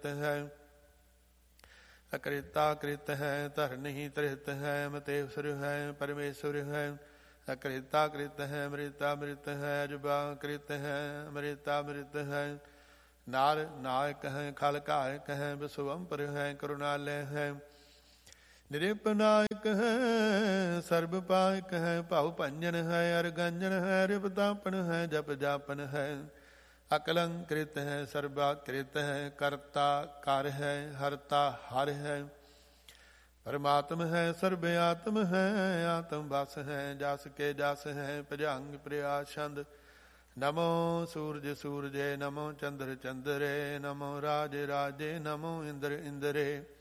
ਹੈ। ਅਕ੍ਰਿਤਾ ਕ੍ਰਿਤ ਹੈ ਧਰਨਿ ਤ੍ਰਿਤ ਹੈ, ਮਤੇਵਸੁਰ ਹੈ ਪਰਮੇਸ਼ੁਰ ਹੈ। ਅਕ੍ਰਿਤਾ ਕ੍ਰਿਤ ਹੈ ਮ੍ਰਿਤਾ ਮ੍ਰਿਤ ਹੈ, ਅਜੁਬਾ ਕ੍ਰਿਤ ਹੈ ਮ੍ਰਿਤਾ ਮ੍ਰਿਤ ਹੈ। ਨਾਰ ਨਾਇਕ ਹੈ ਖਲ ਕਾਇਕ ਹੈ, ਵਿਸ਼ਵੰਪਰ ਹੈ ਕਰੁਣਾਲਯ ਹੈ। ਨਿਰਪਨਾਇਕ ਹੈ ਸਰਬ ਪਾਇਕ ਹੈ, ਭਉ ਭੰਜਨ ਹੈ ਅਰਗੰਜਨ ਹੈ, ਰਿਪਤਾਪਨ ਹੈ ਜਪ ਜਾਪਨ ਹੈ। ਅਕਲੰਕ੍ਰਿਤ ਹੈ ਸਰਬਾਕ੍ਰਿਤ ਹੈ, ਕਰਤਾ ਕਰ ਹੈ ਹਰਤਾ ਹਰ ਹੈ। ਪਰਮਾਤਮ ਹੈ ਸਰਬ ਆਤਮ ਹੈ, ਆਤਮ ਬਸ ਹੈ ਜਸ ਕੇ ਜਸ ਹੈ, ਭੁਜੰਗ ਪ੍ਰਿਆਛੰਦ। ਨਮੋ ਸੂਰਜ ਸੂਰਜੇ, ਨਮੋ ਚੰਦਰ ਚੰਦਰੇ, ਨਮੋ ਰਾਜ ਰਾਜੇ, ਨਮੋ ਇੰਦਰ ਇੰਦਰੇ।